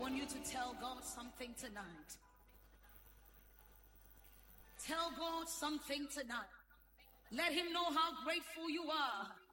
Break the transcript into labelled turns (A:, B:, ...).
A: want you to tell God something tonight. Tell God something tonight. Let him know how grateful you are